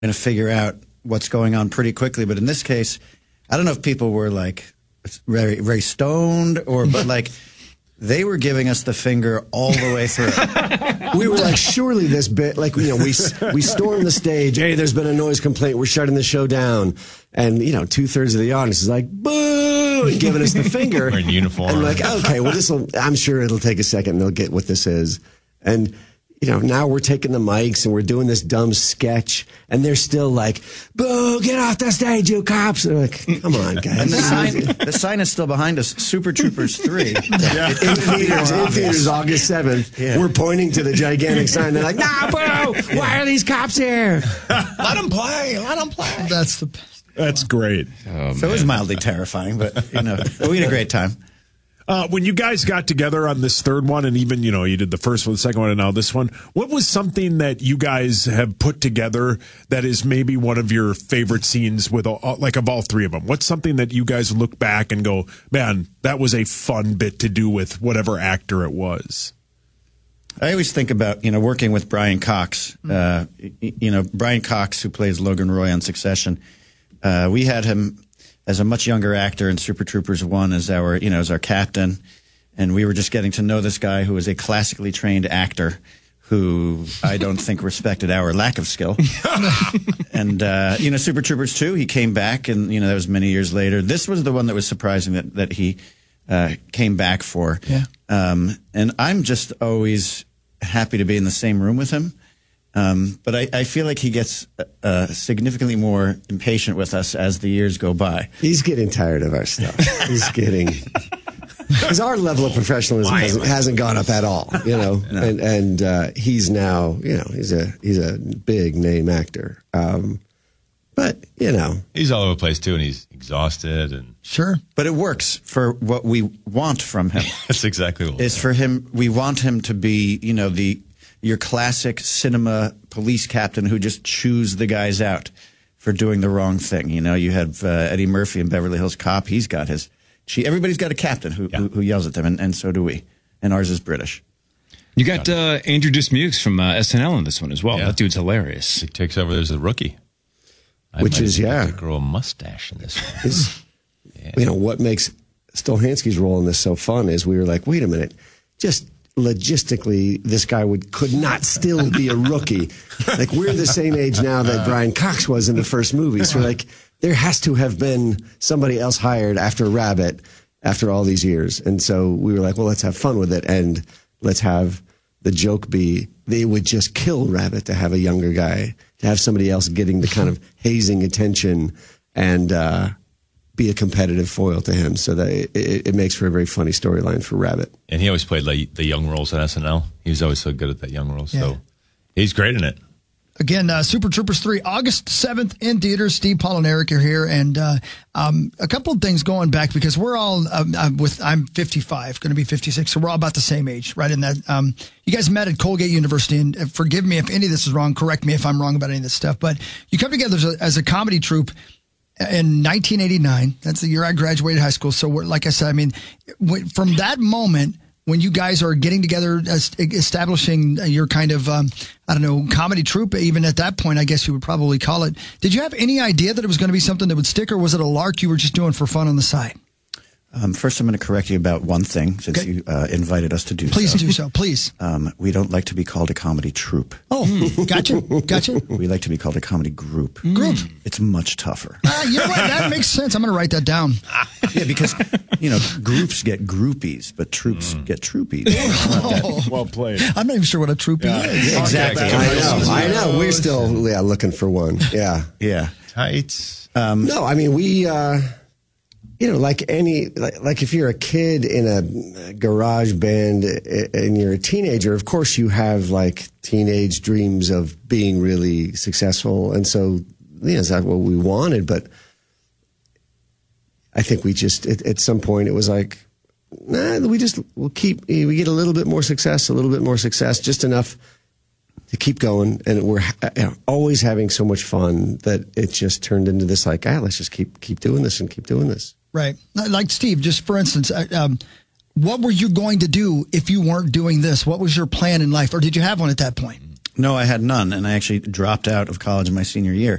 going to figure out what's going on pretty quickly. But in this case, I don't know if people were like very, very stoned but like they were giving us the finger all the way through. We were like, surely this bit, like, we stormed the stage. Hey, there's been a noise complaint. We're shutting the show down. And, 2/3 of the audience is like, boo, and giving us the finger. We're in uniform. And like, okay, well, I'm sure it'll take a second and they'll get what this is. And, now we're taking the mics and we're doing this dumb sketch and they're still like, boo, get off the stage, you cops. And they're like, come on, guys. And the sign is still behind us, Super Troopers 3. In theaters, August 7th. Yeah. We're pointing to the gigantic sign. They're like, nah, boo, why are these cops here? Let them play. That's the best. That's great. So it was mildly terrifying, but, we had a great time. When you guys got together on this third one, and even, you did the first one, the second one, and now this one, what was something that you guys have put together that is maybe one of your favorite scenes with, of all three of them? What's something that you guys look back and go, man, that was a fun bit to do with whatever actor it was? I always think about, working with Brian Cox. Brian Cox, who plays Logan Roy on Succession. We had him as a much younger actor in Super Troopers 1 as our captain. And we were just getting to know this guy who was a classically trained actor who I don't think respected our lack of skill. And, Super Troopers 2, he came back and, that was many years later. This was the one that was surprising that he came back for. Yeah. And I'm just always happy to be in the same room with him. But I feel like he gets significantly more impatient with us as the years go by. He's getting tired of our stuff. Because our level of professionalism hasn't gone up at all, No. And he's now, he's a big name actor. But he's all over the place too, and he's exhausted and sure. But it works for what we want from him. That's exactly what it's for him. We want him to be, your classic cinema police captain who just chews the guys out for doing the wrong thing. You have Eddie Murphy in Beverly Hills Cop. He's got everybody's got a captain who yells at them, and so do we. And ours is British. You got Andrew Dismukes from SNL in this one as well. Yeah. That dude's hilarious. He takes over as a rookie. To grow a mustache in this one. What makes Stolhansky's role in this so fun is we were like, wait a minute, just logistically, this guy could not still be a rookie. Like, we're the same age now that Brian Cox was in the first movie. So, there has to have been somebody else hired after Rabbit after all these years. And so we were like, well, let's have fun with it. And let's have the joke be they would just kill Rabbit to have a younger guy, to have somebody else getting the kind of hazing attention and be a competitive foil to him, so that it makes for a very funny storyline for Rabbit. And he always played the young roles on SNL. He was always so good at that young role. So he's great in it. Again, Super Troopers 3, August 7th in theaters. Steve, Paul, and Eric are here. And a couple of things going back, because we're all, I'm 55, going to be 56, so we're all about the same age, right? In that, you guys met at Colgate University, and forgive me if any of this is wrong, correct me if I'm wrong about any of this stuff, but you come together as a comedy troupe in 1989. That's the year I graduated high school. So, like I said, from that moment, when you guys are getting together, establishing your kind of, comedy troupe, even at that point, I guess you would probably call it. Did you have any idea that it was going to be something that would stick, or was it a lark you were just doing for fun on the side? First, I'm going to correct you about one thing, since you invited us to do Please do so, please. We don't like to be called a comedy troupe. Oh, gotcha. We like to be called a comedy group. Group. It's much tougher. You know what? That makes sense. I'm going to write that down. Yeah, because, groups get groupies, but troops get troopies. Well played. I'm not even sure what a troopie is. Exactly. I know. We're still looking for one. Yeah. Yeah. Tights. No, we... like if you're a kid in a garage band and you're a teenager, of course you have teenage dreams of being really successful. And so, it's not what we wanted, but I think we just, at some point it was like, we get a little bit more success, just enough to keep going. And we're always having so much fun that it just turned into this let's just keep doing this and keep doing this. Right. Like Steve, just for instance, what were you going to do if you weren't doing this? What was your plan in life? Or did you have one at that point? No, I had none, and I actually dropped out of college in my senior year.